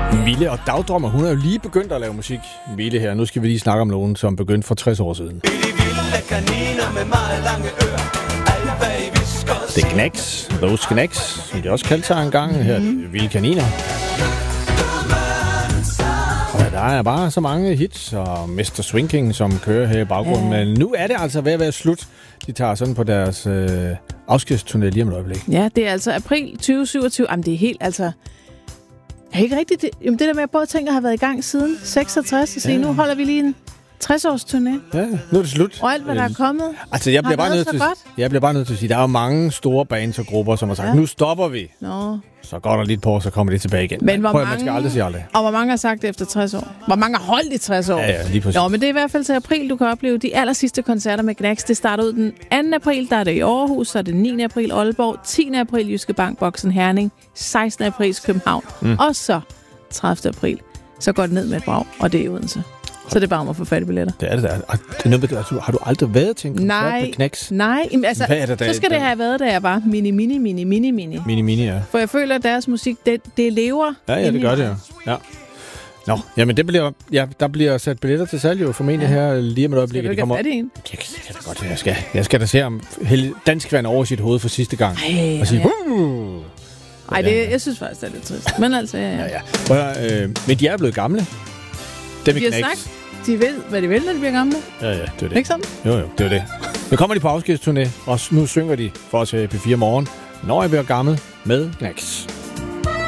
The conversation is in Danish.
Mille og Dagdrømmer, hun er jo lige begyndt at lave musik. Mille her. Nu skal vi lige snakke om nogen, som begyndte for 60 år siden. Det er Knacks, Those Knacks, som de også kaldte sig engang. Her Vilde Kaniner. Og der er bare så mange hits, og Mr. Swinking, som kører her i baggrunden. Men nu er det altså ved at være slut. De tager sådan på deres afskedsturné lige om et øjeblik. Ja, det er altså april 2027. Jamen, det er helt altså... Er ikke rigtigt? Det der med, at både tænker har været i gang siden 66, og nu holder vi lige en 60-års turné. Ja, nu er det slut. Og alt, hvad der er kommet, altså, jeg bliver bare nødt til at sige, der er jo mange store bands og grupper, som har sagt, nu stopper vi. Så går der lidt på, så kommer det tilbage igen. Men hvor mange, man skal aldrig sige aldrig. Og hvor mange har sagt det efter 60 år? Hvor mange har holdt i 60 år? Ja, lige præcis. Nå, men det er i hvert fald til april, du kan opleve de aller sidste koncerter med Knacks. Det starter ud den 2. april, der er det i Aarhus, så er det 9. april Aalborg, 10. april Jyske Bank Boxen Herning, 16. april København, og så 30. april, så går det ned med et brag, og det er i Odense. Så det er bare om at få fat i billetter. Det er det der. Har du aldrig været til en koncert med Knacks? Nej. Altså, så skal det have været, da jeg var mini. Mini, ja. For jeg føler, at deres musik, det lever. Ja, det gør det, ja. Nå, jamen der bliver sat billetter til salg jo formentlig her lige om et øjeblik. Skal du ikke have fat i en? Jeg kan da godt, jeg skal da se om dansk vand over sit hoved for sidste gang. Og sige, Ej, jeg synes faktisk, det er lidt trist. Men altså, ja. Men de er blevet gamle. De har sagt, de ved, hvad de vil, når de bliver gamle. Ja, det er det. Ikke sådan? Jo, det er det. Nu kommer de på afskedsturné, og nu synger de for os her i P4 Morgen, Når jeg bliver gammel med Knacks.